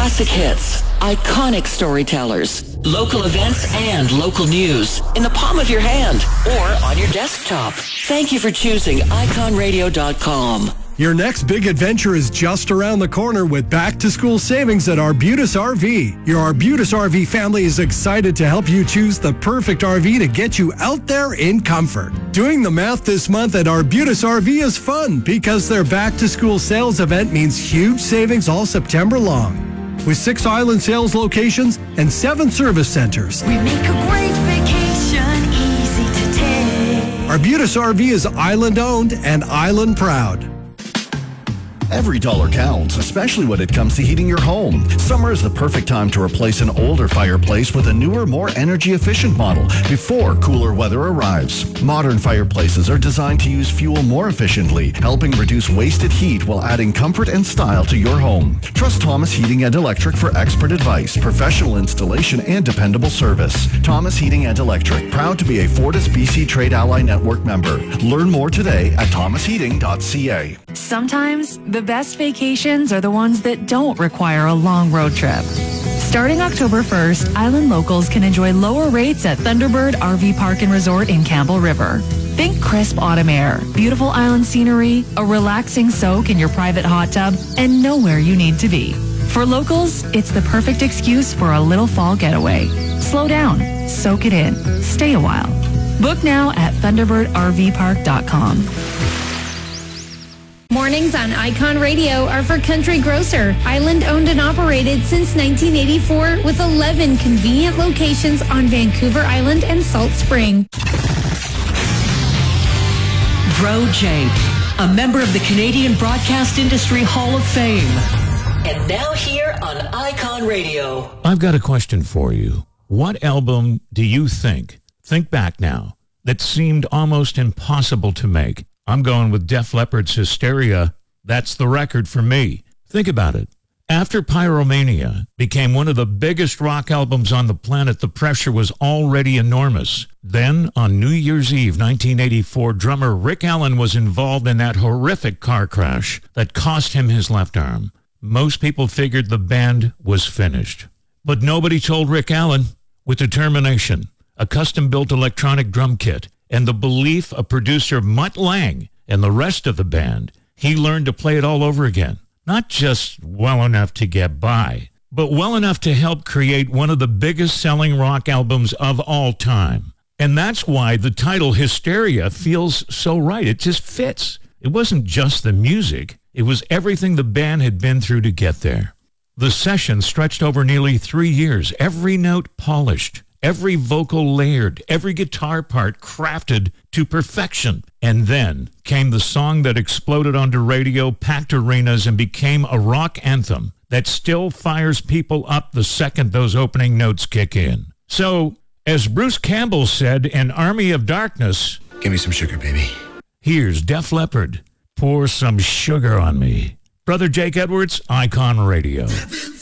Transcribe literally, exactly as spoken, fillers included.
Classic hits, iconic storytellers, local events, and local news in the palm of your hand or on your desktop. Thank you for choosing icon radio dot com. Your next big adventure is just around the corner with back-to-school savings at Arbutus R V. Your Arbutus R V family is excited to help you choose the perfect R V to get you out there in comfort. Doing the math this month at Arbutus R V is fun because their back-to-school sales event means huge savings all September long. With six island sales locations and seven service centers. We make a great vacation easy to take. Arbutus R V is island-owned and island-proud. Every dollar counts, especially when it comes to heating your home. Summer is the perfect time to replace an older fireplace with a newer, more energy-efficient model before cooler weather arrives. Modern fireplaces are designed to use fuel more efficiently, helping reduce wasted heat while adding comfort and style to your home. Trust Thomas Heating and Electric for expert advice, professional installation, and dependable service. Thomas Heating and Electric, proud to be a Fortis B C Trade Ally Network member. Learn more today at thomas heating dot c a. Sometimes the best vacations are the ones that don't require a long road trip. Starting October first, Island locals can enjoy lower rates at Thunderbird R V Park and Resort in Campbell River. Think crisp autumn air, beautiful island scenery, a relaxing soak in your private hot tub, and nowhere you need to be. For locals, it's the perfect excuse for a little fall getaway. Slow down, soak it in, stay a while. Book now at thunderbird r v park dot com. Mornings on Icon Radio are for Country Grocer, island owned and operated since nineteen eighty-four with eleven convenient locations on Vancouver Island and Salt Spring. Bro J, a member of the Canadian Broadcast Industry Hall of Fame. And now here on Icon Radio. I've got a question for you. What album do you think, think back now, that seemed almost impossible to make? I'm going with Def Leppard's Hysteria. That's the record for me. Think about it. After Pyromania became one of the biggest rock albums on the planet, the pressure was already enormous. Then, on New Year's Eve, nineteen eighty-four, drummer Rick Allen was involved in that horrific car crash that cost him his left arm. Most people figured the band was finished. But nobody told Rick Allen. With determination, a custom-built electronic drum kit, and the belief of producer Mutt Lange and the rest of the band, he learned to play it all over again. Not just well enough to get by, but well enough to help create one of the biggest selling rock albums of all time. And that's why the title Hysteria feels so right. It just fits. It wasn't just the music. It was everything the band had been through to get there. The session stretched over nearly three years, every note polished, every vocal layered, every guitar part crafted to perfection. And then came the song that exploded onto radio, packed arenas, and became a rock anthem that still fires people up the second those opening notes kick in. So, as Bruce Campbell said in Army of Darkness, "Give me some sugar, baby." Here's Def Leppard, "Pour Some Sugar on Me." Brother Jake Edwards, Icon Radio.